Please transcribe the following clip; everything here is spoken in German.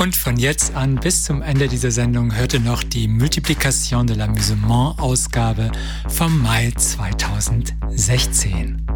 Und von jetzt an bis zum Ende dieser Sendung hört ihr noch die Multiplication de l'Amusement-Ausgabe vom Mai 2016.